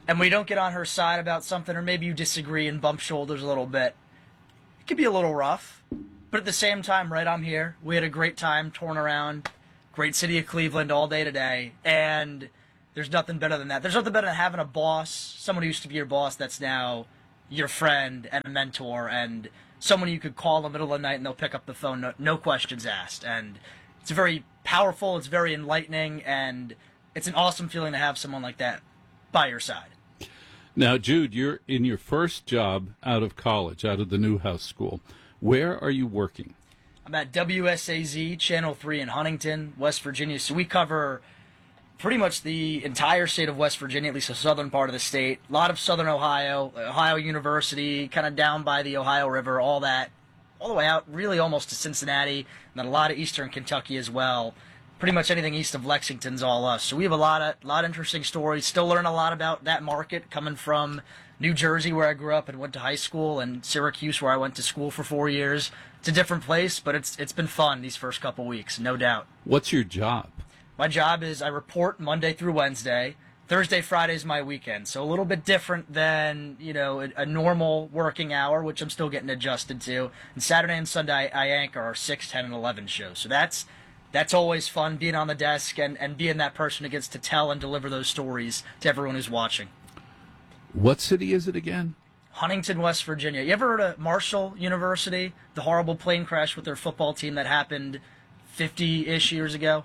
and we don't get on her side about something, or maybe you disagree and bump shoulders a little bit, it could be a little rough. But at the same time, right, I'm here. We had a great time touring around, great city of Cleveland all day today, and there's nothing better than that. There's nothing better than having a boss, someone who used to be your boss that's now your friend and a mentor, and someone you could call in the middle of the night and they'll pick up the phone, no, no questions asked. And it's very powerful, it's very enlightening, and it's an awesome feeling to have someone like that by your side. Now, Jude, you're in your first job out of college, out of the Newhouse School. Where are you working? I'm at W S A Z, Channel three in Huntington, West Virginia. So we cover pretty much the entire state of West Virginia, at least the southern part of the state. A lot of southern Ohio, Ohio University, kind of down by the Ohio River, all that, all the way out really almost to Cincinnati, and then a lot of eastern Kentucky as well. Pretty much anything east of Lexington's all us. So we have a lot of lot of interesting stories. Still learn a lot about that market, coming from New Jersey, where I grew up and went to high school, and Syracuse, where I went to school for four years. It's a different place, but it's it's been fun these first couple weeks, no doubt. What's your job? My job is I report Monday through Wednesday. Thursday, Friday is my weekend, so a little bit different than, you know, a, a normal working hour, which I'm still getting adjusted to. And Saturday and Sunday, I anchor our six, ten, and eleven shows. So that's that's always fun, being on the desk and, and being that person who gets to tell and deliver those stories to everyone who's watching. What city is it again? Huntington, West Virginia. You ever heard of Marshall University? The horrible plane crash with their football team that happened fifty-ish years ago?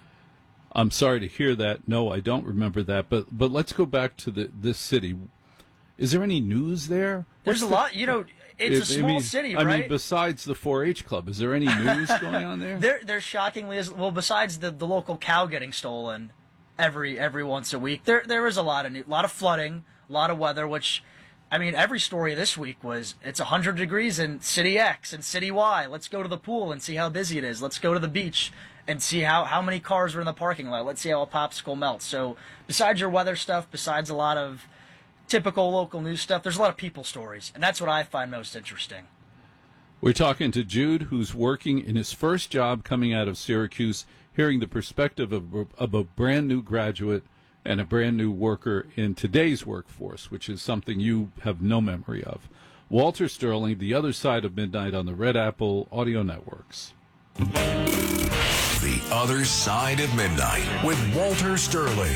I'm sorry to hear that. No, I don't remember that. But but let's go back to the this city. Is there any news there? There's What's a the, lot. You know, it's if, a small I mean, city, I right? mean, besides the four H club, is there any news going on there? There, there shockingly is. Well, besides the, the local cow getting stolen every every once a week, there there is a lot of new, lot of flooding, a lot of weather. Which, I mean, every story this week was it's one hundred degrees in City X and City Y. Let's go to the pool and see how busy it is. Let's go to the beach and see how, how many cars are in the parking lot. Let's see how a popsicle melts. So besides your weather stuff, besides a lot of typical local news stuff, there's a lot of people stories, and that's what I find most interesting. We're talking to Jude, who's working in his first job coming out of Syracuse, hearing the perspective of, of a brand new graduate and a brand new worker in today's workforce, which is something you have no memory of. Walter Sterling, The Other Side of Midnight on the Red Apple Audio Networks. The Other Side of Midnight with Walter Sterling.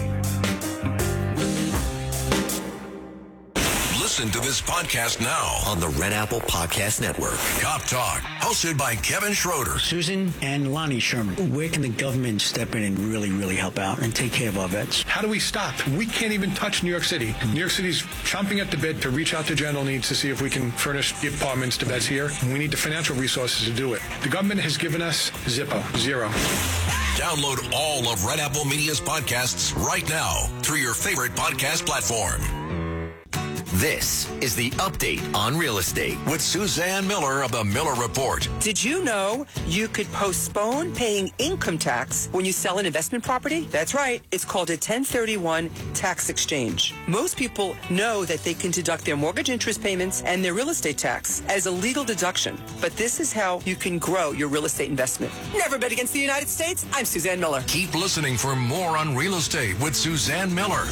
Listen to this podcast now on the Red Apple Podcast Network. Cop Talk, hosted by Kevin Schroeder. Susan and Lonnie Sherman, where can the government step in and really, really help out and take care of our vets? How do we stop? We can't even touch New York City. New York City's chomping at the bit to reach out to general needs to see if we can furnish the apartments to vets here. And we need the financial resources to do it. The government has given us Zippo, zero. Download all of Red Apple Media's podcasts right now through your favorite podcast platform. This is the update on real estate with Suzanne Miller of the Miller Report. Did you know you could postpone paying income tax when you sell an investment property? That's right. It's called a ten thirty-one tax exchange. Most people know that they can deduct their mortgage interest payments and their real estate tax as a legal deduction. But this is how you can grow your real estate investment. Never bet against the United States. I'm Suzanne Miller. Keep listening for more on real estate with Suzanne Miller.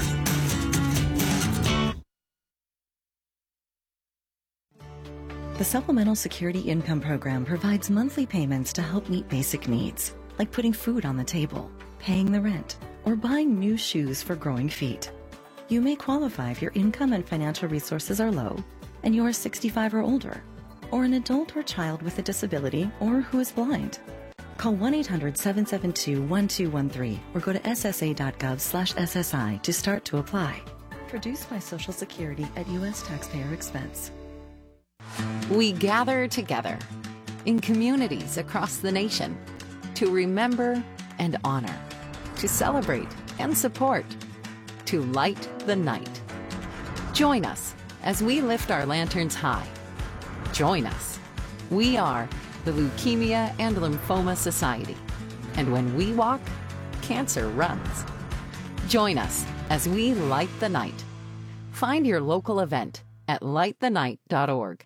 The Supplemental Security Income Program provides monthly payments to help meet basic needs, like putting food on the table, paying the rent, or buying new shoes for growing feet. You may qualify if your income and financial resources are low, and you are sixty-five or older, or an adult or child with a disability, or who is blind. Call one eight hundred seven seven two one two one three or go to s s a dot gov slash s s i to start to apply. Produced by Social Security at U S taxpayer expense. We gather together in communities across the nation to remember and honor, to celebrate and support, to light the night. Join us as we lift our lanterns high. Join us. We are the Leukemia and Lymphoma Society, and when we walk, cancer runs. Join us as we light the night. Find your local event at light the night dot org.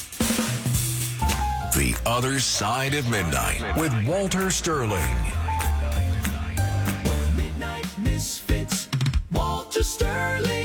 The Other Side of Midnight with Walter Sterling.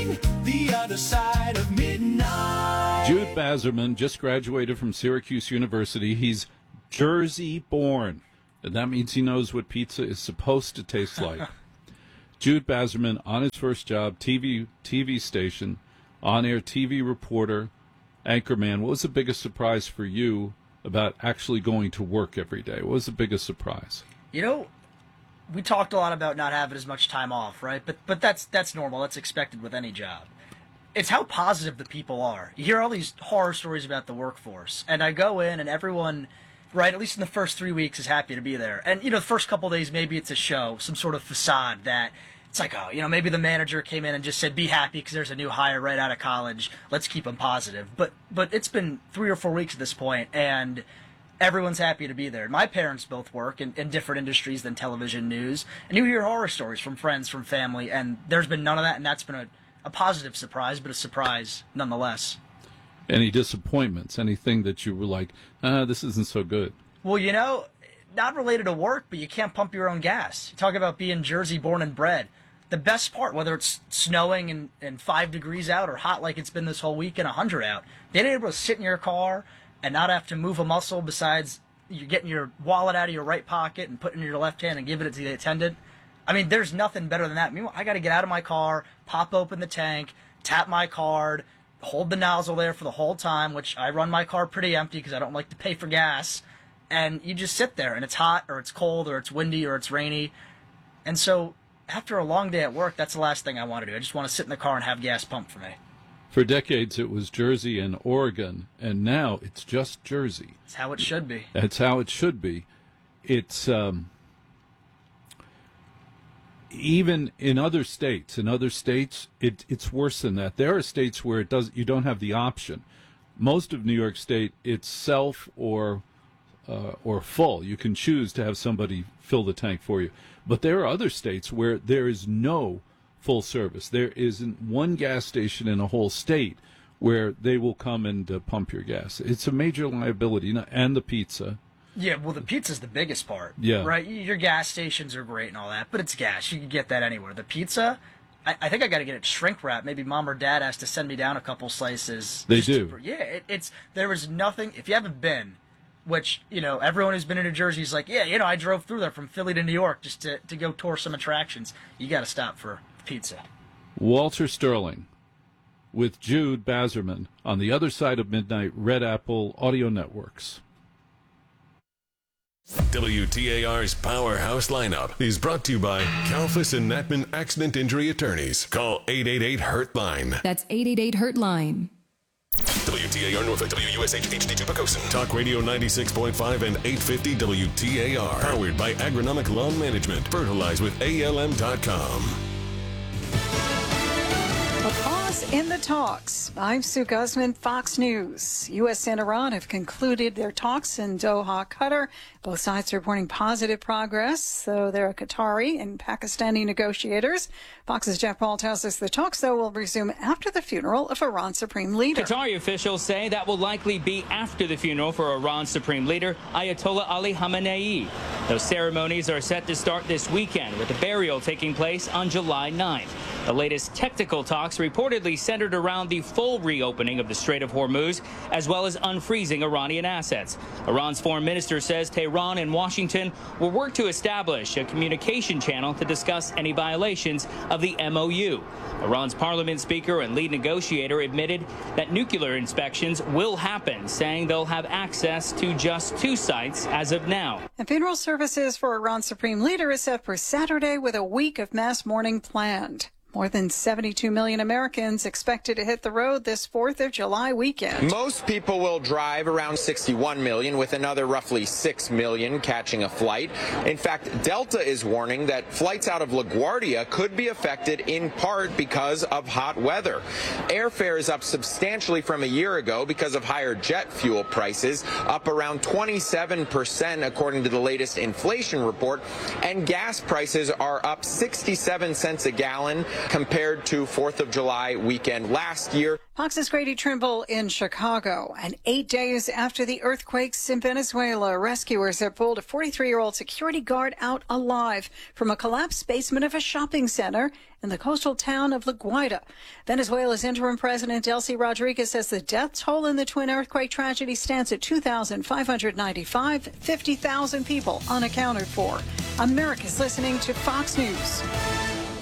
Sterling, the other side of midnight. Jude Bazerman just graduated from Syracuse University. He's Jersey born, and that means he knows what pizza is supposed to taste like. Jude Bazerman, on his first job, T V T V station, on-air T V reporter, anchorman. What was the biggest surprise for you about actually going to work every day? What was the biggest surprise? You know, we talked a lot about not having as much time off, right? But but that's that's normal. That's expected with any job. It's how positive the people are. You hear all these horror stories about the workforce, and I go in and everyone, right, at least in the first three weeks, is happy to be there. And, you know, the first couple of days, maybe it's a show, some sort of facade that it's like, oh, you know, maybe the manager came in and just said, be happy because there's a new hire right out of college. Let's keep them positive. But but it's been three or four weeks at this point, and everyone's happy to be there. My parents both work in, in different industries than television news, and you hear horror stories from friends, from family, and there's been none of that, and that's been a, a positive surprise, but a surprise nonetheless. Any disappointments? Anything that you were like, ah, this isn't so good? Well, you know, not related to work, but you can't pump your own gas. You talk about being Jersey born and bred. The best part, whether it's snowing and, and five degrees out or hot like it's been this whole week and one hundred out, being able to sit in your car and not have to move a muscle besides you getting your wallet out of your right pocket and putting it in your left hand and giving it to the attendant. I mean, there's nothing better than that. Meanwhile, I got to get out of my car, pop open the tank, tap my card, hold the nozzle there for the whole time, which I run my car pretty empty because I don't like to pay for gas. And you just sit there, and it's hot or it's cold or it's windy or it's rainy. And so after a long day at work, that's the last thing I want to do. I just want to sit in the car and have gas pumped for me. For decades, it was Jersey and Oregon, and now it's just Jersey. It's how it should be. That's how it should be. It's um, even in other states. In other states, it, it's worse than that. There are states where it does. You don't have the option. Most of New York State, it's self or uh, or full. You can choose to have somebody fill the tank for you. But there are other states where there is no full service. There isn't one gas station in a whole state where they will come and uh, pump your gas. It's a major liability, and the pizza. Yeah, well, the pizza's the biggest part. Yeah. Right? Your gas stations are great and all that, but it's gas. You can get that anywhere. The pizza, I, I think I got to get it shrink wrapped. Maybe mom or dad has to send me down a couple slices. They do. To, yeah, it, it's there is nothing. If you haven't been, which, you know, everyone who's been in New Jersey is like, yeah, you know, I drove through there from Philly to New York just to, to go tour some attractions. You got to stop for pizza. Walter Sterling with Jude Bazerman on the other side of midnight, Red Apple Audio Networks. W T A R's Powerhouse Lineup is brought to you by Kalfas and Natman Accident Injury Attorneys. Call eight eight eight, hurt line. That's eight eight eight, hurt line. W T A R Norfolk, W U S H H D two Pocosin. Talk Radio ninety-six point five and eight fifty W T A R. Powered by Agronomic Lawn Management. Fertilize with A L M dot com. A pause in the talks. I'm Sue Guzman, Fox News. U S and Iran have concluded their talks in Doha, Qatar. Both sides are reporting positive progress, though there are Qatari and Pakistani negotiators. Fox's Jeff Paul tells us the talks, though, will resume after the funeral of Iran's supreme leader. Qatari officials say that will likely be after the funeral for Iran's supreme leader, Ayatollah Ali Khamenei. Those ceremonies are set to start this weekend, with the burial taking place on July ninth. The latest technical talks reportedly centered around the full reopening of the Strait of Hormuz, as well as unfreezing Iranian assets. Iran's foreign minister says Tehran and Washington will work to establish a communication channel to discuss any violations of the M O U. Iran's parliament speaker and lead negotiator admitted that nuclear inspections will happen, saying they'll have access to just two sites as of now. And funeral services for Iran's supreme leader is set for Saturday, with a week of mass mourning planned. More than seventy-two million Americans expected to hit the road this fourth of July weekend. Most people will drive, around sixty-one million, with another roughly six million catching a flight. In fact, Delta is warning that flights out of LaGuardia could be affected in part because of hot weather. Airfare is up substantially from a year ago because of higher jet fuel prices, up around twenty-seven percent according to the latest inflation report, and gas prices are up sixty-seven cents a gallon, compared to fourth of July weekend last year. Fox's Grady Trimble in Chicago. And eight days after the earthquakes in Venezuela, rescuers have pulled a forty-three-year-old security guard out alive from a collapsed basement of a shopping center in the coastal town of La Guaira. Venezuela's interim president, Delcy Rodriguez, says the death toll in the twin earthquake tragedy stands at two thousand five hundred ninety-five, fifty thousand people unaccounted for. America's listening to Fox News.